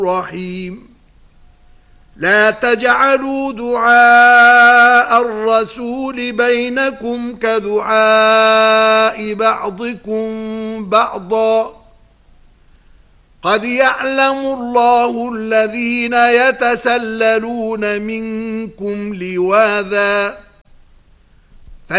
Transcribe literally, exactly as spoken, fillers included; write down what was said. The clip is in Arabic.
رحيم لا تجعلوا دعاء الرسول بينكم كدعاء بعضكم بعضا قد يعلم الله الذين يتسللون منكم لواذا